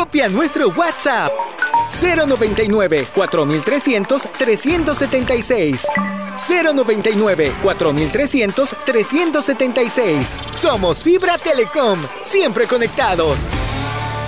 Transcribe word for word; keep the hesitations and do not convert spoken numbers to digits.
Copia nuestro WhatsApp cero noventa y nueve, cuatro mil trescientos, trescientos setenta y seis. cero noventa y nueve, cuatro mil trescientos, trescientos setenta y seis. Somos Fibra Telecom, siempre conectados.